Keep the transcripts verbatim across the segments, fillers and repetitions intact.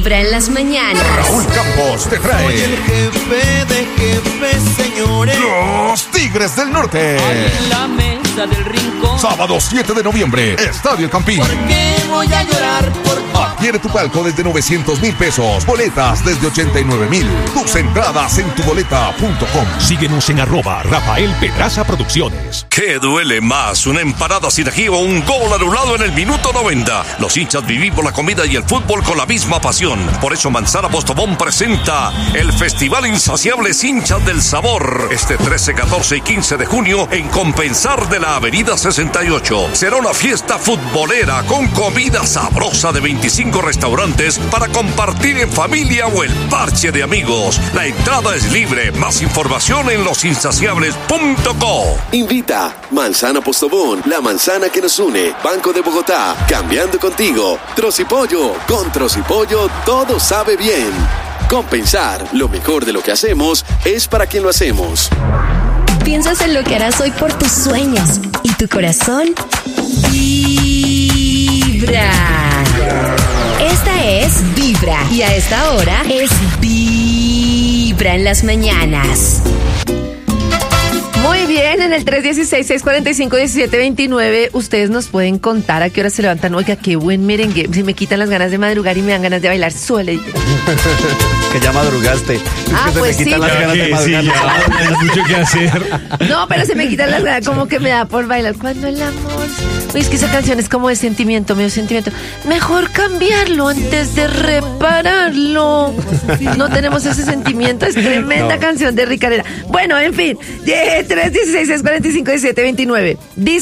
Vibra en las mañanas. Raúl Campos te trae. Soy el jefe de jefes, señores. Los Tigres del Norte. En la mesa del rincón. Sábado siete de noviembre, Estadio El Campín. ¿Por qué voy a llorar por ti? Adquiere tu palco desde novecientos mil pesos. Boletas desde ochenta y nueve mil. Tus entradas en tuboleta punto com. Síguenos en arroba Rafael Pedraza Producciones. ¿Qué duele más? ¿Una empanada sin ají o un gol anulado en el minuto noventa? Los hinchas vivimos la comida y el fútbol con la misma pasión. Por eso Manzana Postobón presenta el Festival Insaciables Hinchas del Sabor. Este trece, catorce y quince de junio en Compensar de la Avenida sesenta y ocho. Será una fiesta futbolera con comida sabrosa de veinticinco restaurantes para compartir en familia o el parche de amigos. La entrada es libre. Más información en los insaciables punto co. Invita Manzana Postobón, la manzana que nos une. Banco de Bogotá, cambiando contigo. Trocipollo, con Trocipollo todo sabe bien. Compensar, lo mejor de lo que hacemos es para quien lo hacemos. Piensas en lo que harás hoy por tus sueños y tu corazón vibra. Esta es Vibra y a esta hora es Vibra en las mañanas. Muy bien, en el tres uno seis, seis cuatro cinco, uno siete dos nueve ustedes nos pueden contar a qué hora se levantan. Oiga, qué buen merengue. Se me quitan las ganas de madrugar y me dan ganas de bailar sola. Que ya madrugaste. Ah, es que pues se me quitan sí. las ganas de Sí, madrugar. ya, hay mucho que hacer. No, pero se me quitan las ganas, como que me da por bailar. Cuando el amor... Uy, es que esa canción es como de sentimiento, medio sentimiento. Mejor cambiarlo antes de repararlo. No tenemos ese sentimiento, es tremenda No. canción de Ricarera. Bueno, en fin, tres uno seis, seis cuatro cinco, uno siete dos nueve.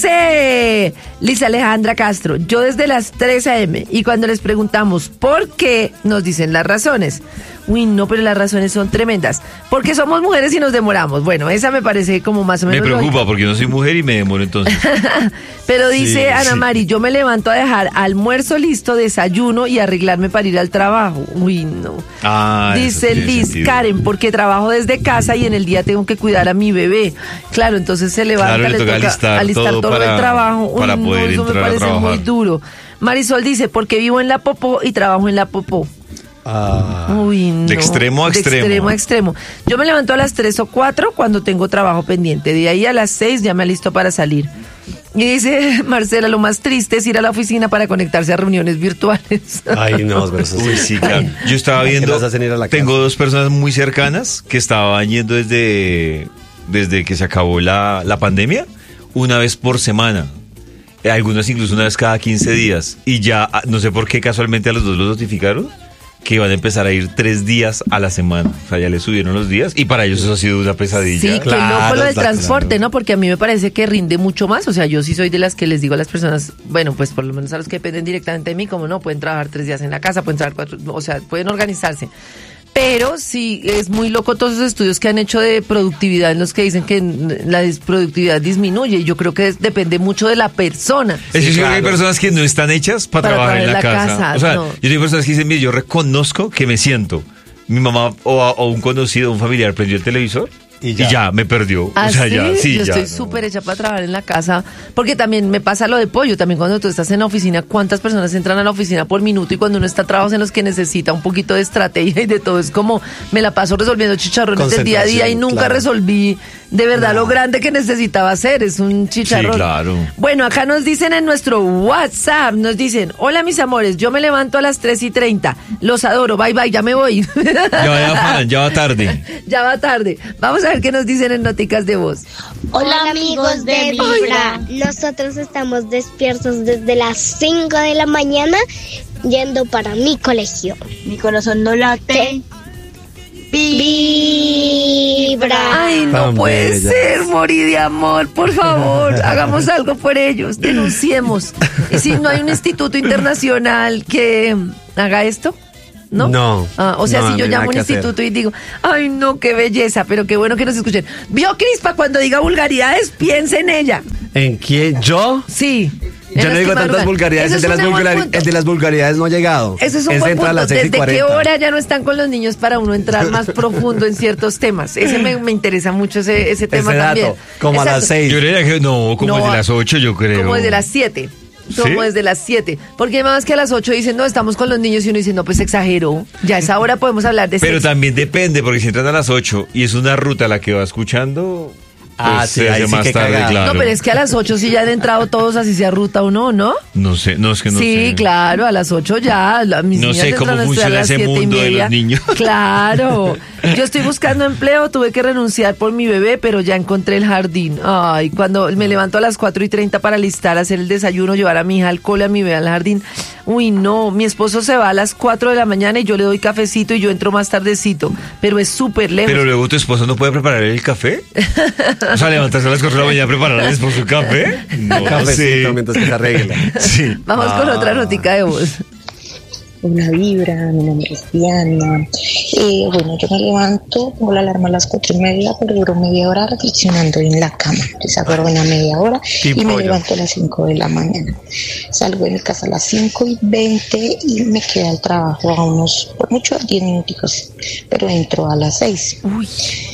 Dice Lisa Alejandra Castro, yo desde las tres a eme y cuando les preguntamos por qué, nos dicen las razones. Uy, no, pero las razones son tremendas. Porque somos mujeres y nos demoramos. Bueno, esa me parece como más o Me menos preocupa lógica. porque yo no soy mujer y me demoro entonces. Pero dice Sí, Ana sí. Mari, yo me levanto a dejar almuerzo listo, desayuno y arreglarme para ir al trabajo. Uy, no. Ah, eso Dice tiene Liz, sentido. Karen, porque trabajo desde casa y en el día tengo que cuidar a mi bebé. Claro, entonces se levanta, Claro, le le toca toca alistar alistar todo todo, para- el trabajo. Uy, para no, poder eso me entrar a parece muy trabajar. duro. Marisol dice, porque vivo en la Popó y trabajo en la Popó. Ah, Uy, no. De extremo a extremo. De extremo a extremo. Yo me levanto a las tres o cuatro cuando tengo trabajo pendiente. De ahí a las seis ya me alisto para salir. Y dice Marcela, lo más triste es ir a la oficina para conectarse a reuniones virtuales. ay, no, pero eso Uy, sí, claro. Yo estaba Que viendo, las hacen ir a la tengo casa. dos personas muy cercanas que estaban yendo desde, desde que se acabó la, la pandemia, una vez por semana. Eh, Algunos incluso una vez cada quince días. Y ya, ah, no sé por qué casualmente a los dos los notificaron que van a empezar a ir tres días a la semana. O sea, ya les subieron los días y para ellos eso ha sido una pesadilla. Sí, qué Claro, loco lo del está transporte, claro. ¿no? Porque a mí me parece que rinde mucho más. O sea, yo sí soy de las que les digo a las personas, bueno, pues por lo menos a los que dependen directamente de mí, como no, pueden trabajar tres días en la casa, pueden trabajar cuatro, o sea, pueden organizarse. Pero sí, es muy loco todos esos estudios que han hecho de productividad en los que dicen que la dis- productividad disminuye. Y yo creo que es- depende mucho de la persona. Es decir, Sí, que hay claro. personas que no están hechas para, Para trabajar en la, trabajar en la casa. casa, O sea, no. yo tengo personas que dicen, mire, yo reconozco que me siento. Mi mamá o, a- o un conocido, un familiar prendió el televisor y Y ya, ya. me perdió. ¿Ah, o sea, sí? ya, sí, yo ya. estoy súper hecha para trabajar en la casa, porque también me pasa lo de pollo, también cuando tú estás en la oficina, cuántas personas entran a la oficina por minuto y cuando uno está trabajando en los que necesita un poquito de estrategia y de todo, es como me la paso resolviendo chicharrones del día a día y Concentración, nunca claro. resolví de verdad lo grande que necesitaba hacer, es un chicharrón. Sí, claro. Bueno, acá nos dicen en nuestro WhatsApp, nos dicen, hola mis amores, yo me levanto a las tres y treinta, los adoro, bye bye, ya me voy. Ya va, afán, ya va tarde. Ya va tarde. Vamos a ver qué nos dicen en noticas de voz. Hola amigos de Vibra, nosotros estamos despiertos desde las cinco de la mañana yendo para mi colegio. Mi corazón no late. Vibra. Ay, no Tan puede bella. ser, morir de amor, por favor, hagamos algo por ellos, denunciemos. Y si no hay un instituto internacional que haga esto, ¿no? No. Ah, o sea, No, si no yo hay llamo a nada un que hacer. instituto y digo, ay, no, qué belleza, pero qué bueno que nos escuchen. ¿Vio, Crispa, cuando diga vulgaridades, piense en ella? ¿En quién? ¿Yo? Sí. Yo en no las digo que tantas madrugan. vulgaridades, Eso el de, es las un buen vulgari- punto. el de las vulgaridades no ha llegado. Eso es un Ese buen entra a punto. las seis y ¿Desde qué cuarenta. hora ya no están con los niños para uno entrar más profundo en ciertos temas? Ese me, me interesa mucho ese, ese tema Ese dato, también. como a las Exacto. seis. Yo creía que no, como No, desde las ocho, yo creo. Como desde las siete. como ¿Sí? desde las siete. Porque hay mamás que a las ocho dicen, no, estamos con los niños, y uno dice, no, pues exageró. Ya a esa hora podemos hablar de Pero sexo. también depende, porque si entran a las ocho y es una ruta la que va escuchando, pues Ah, sí, se ahí hace sí más que tarde, cagada. claro. No, pero es que a las ocho sí ya han entrado todos, así sea ruta o no, ¿no? No sé, no es que no sí, sé. claro, a las ocho ya. la- Mis No niñas sé cómo entran a estudiar funciona a las ese siete y mundo de media. los niños. Claro. Yo estoy buscando empleo, tuve que renunciar por mi bebé, pero ya encontré el jardín. Ay, cuando me levanto a las cuatro y treinta para alistar, hacer el desayuno, llevar a mi hija al cole, a mi bebé al jardín. Uy, no, mi esposo se va a las cuatro de la mañana y yo le doy cafecito y yo entro más tardecito, pero es súper lejos. Pero luego tu esposo no puede preparar el café. O sea, levantarse a las cuatro de la mañana a preparar al esposo el café. No Cafecito sé. mientras que se arregla. Sí. Vamos con Ah. otra notica de voz. Una vibra, mi nombre es Diana. Eh, bueno, yo me levanto, pongo la alarma a las cuatro y media, pero duro media hora reflexionando en la cama. Entonces agarro una media hora y Tipo me yo. levanto a las cinco de la mañana. Salgo de mi casa a las cinco y veinte y me queda el trabajo a unos, por mucho, diez minuticos, pero entro a las seis. Uy.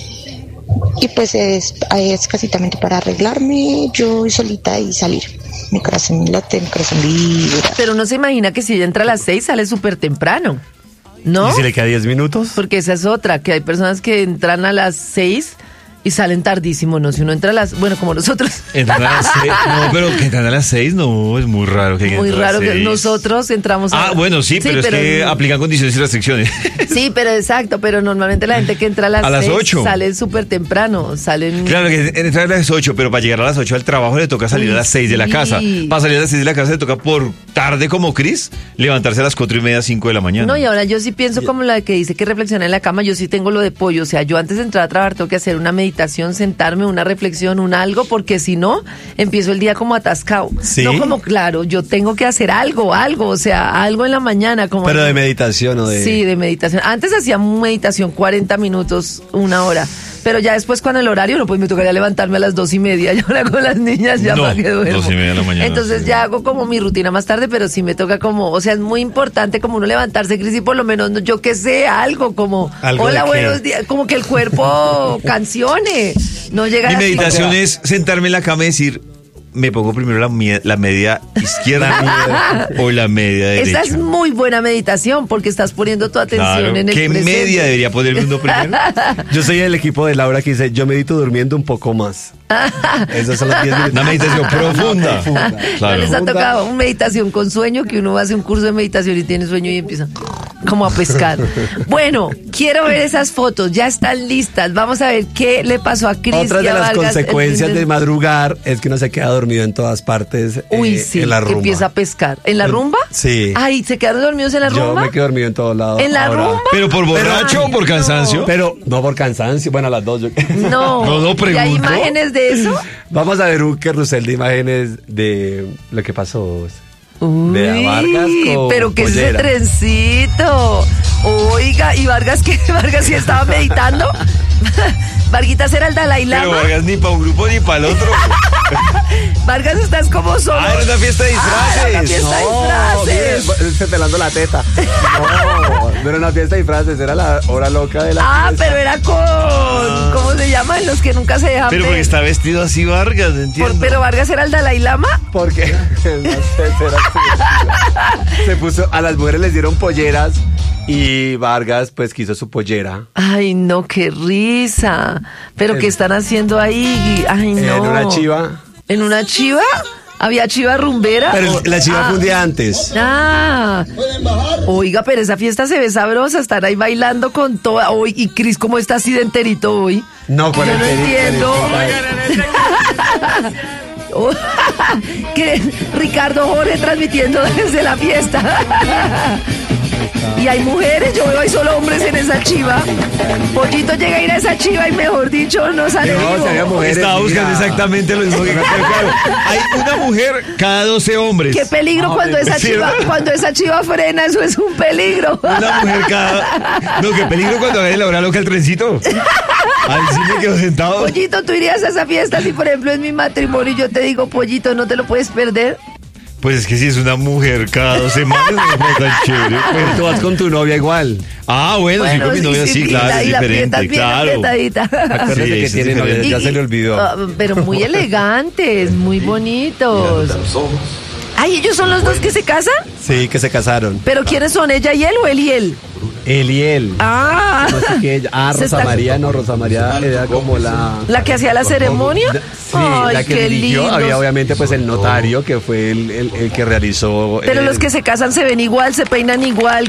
Y pues es, es casitamente para arreglarme, yo solita y salir. Mi corazón late, mi corazón vibra. Pero uno se imagina que si ella entra a las seis sale súper temprano, ¿no? ¿Y si le queda diez minutos? Porque esa es otra, que hay personas que entran a las seis y salen tardísimo, ¿no? Si uno entra a las, bueno, como nosotros. Entran a las seis. No, pero que entran a las seis, no, es muy raro que Muy entren a las raro que seis. nosotros entramos a... Ah, bueno, sí, pero, es que aplican condiciones y restricciones. Sí, pero exacto, pero normalmente la gente que entra a las, A las seis ocho. sale súper temprano, salen... Claro que entrar a las ocho, pero para llegar a las ocho al trabajo le toca salir Uy, a las seis de la sí. casa. Para salir a las seis de la casa le toca por tarde como Cris levantarse a las cuatro y media, cinco de la mañana. No, y ahora yo sí pienso como la que dice que reflexiona en la cama, yo sí tengo lo de pollo, o sea, yo antes de entrar a trabajar tengo que hacer una meditación, sentarme, una reflexión, un algo, porque si no, empiezo el día como atascado. ¿Sí? No como, claro, yo tengo que hacer algo, algo, o sea, algo en la mañana. Como Pero de meditación o de... Sí, de meditación. Antes hacía meditación cuarenta minutos, una hora. Pero ya después cuando el horario, no, pues me tocaría levantarme a las dos y media. Yo ahora con las niñas ya No, para que duermo. dos y media de la mañana, Entonces sí. ya hago como mi rutina más tarde, pero sí me toca como, o sea, es muy importante como uno levantarse, Cris, y por lo menos, yo que sé, algo como, ¿Algo hola, de qué? buenos días, como que el cuerpo cancione. No llega Mi así. meditación es sentarme en la cama y decir, me pongo primero la, mie- la media izquierda o la media derecha. Esa es muy buena meditación porque estás poniendo tu atención Claro. en el ¿Qué presente. media debería ponerme uno primero? Yo soy el equipo de Laura que dice, yo medito durmiendo un poco más. Esos son los diez minutos. Una meditación profunda. Profunda. ¿No Claro. les ha tocado una meditación con sueño, que uno hace un curso de meditación y tiene sueño y empieza como a pescar? Bueno, quiero ver esas fotos, ya están listas. Vamos a ver qué le pasó a Cristian Otra de las Vargas el consecuencias fin de- de madrugar es que uno se queda dormido en todas partes. Uy, eh, sí, en la que rumba. empieza a pescar. ¿En la rumba? Sí. Ay, ¿se quedaron dormidos en la Yo rumba? me quedo dormido en todos lados. ¿En la ahora. rumba? ¿Pero por borracho Ay, o por cansancio? no. Pero no por cansancio, bueno, a las dos. Yo... No, No, no, ¿y hay pregunto. imágenes de eso? Vamos a ver un carrusel de imágenes de lo que pasó. Uy, De a Vargas con pero que es ese pollera. trencito. Oiga, ¿y Vargas qué? ¿Vargas sí estaba meditando? Varguitas era el Dalai Pero Lama. Vargas ni para un grupo ni para el otro. Vargas, estás como solo. Ah, era una fiesta de Ah, era una disfraces. fiesta de No, disfraces. mire, se pelando la teta. No, no era una fiesta de disfraces, era la hora loca de la Ah, fiesta. pero era con, ¿cómo se llaman? Los que nunca se dejan Pero ver. porque está vestido así Vargas, no Por- entiendo. pero Vargas era el Dalai Lama. Porque no sé, será así. Se puso, a las mujeres les dieron polleras y Vargas pues quiso su pollera. Ay, no, qué risa. Pero En- ¿qué están haciendo ahí? Ay, no. En una chiva. ¿En una chiva? ¿Había chiva rumbera? Pero O- la chiva ah. fue un día antes. Ah, oiga, pero esa fiesta se ve sabrosa, estar ahí bailando con toda. Hoy, y Cris, ¿cómo está así de enterito hoy? No, con Yo el no perito, entiendo. Oh, que Ricardo Jorge transmitiendo desde la fiesta. Y hay mujeres, yo veo hay solo hombres en esa chiva. Pollito llega a ir a esa chiva y mejor dicho, no sale No, vivo. si había mujeres. Estaba buscando mira. exactamente lo mismo que pero claro, hay una mujer cada doce hombres. Qué peligro No, cuando esa ¿sí, chiva, verdad? cuando esa chiva frena, eso es un peligro. Una mujer cada. No, qué peligro cuando haga la hora loca el trencito. Ahí sí me quedo sentado. Pollito, tú irías a esa fiesta si por ejemplo es mi matrimonio y yo te digo, Pollito, no te lo puedes perder. Pues es que si es una mujer cada dos semanas, no es tan chévere. Pero tú vas con tu novia igual. Ah, bueno, sí, con mi novia sí, y claro, la- es y la aprieta diferente, bien claro. apretadita. Acuérdate Sí, que eso tiene es novia, diferente. ya se le olvidó. Ah, pero muy elegantes, muy bonitos. Ay, ¿ellos son los dos que se casan? Sí, que se casaron. ¿Pero quiénes son, ella y él o él y él? Él y él. Ah. No sé qué ella- ah, Se Rosa está- María, no, Rosa María era como la... ¿La que hacía la ceremonia? Sí, Ay, la que qué dirigió. lindos. Había obviamente pues el notario, que fue el, el- el que realizó... Pero el- los que se casan se ven igual, se peinan igual,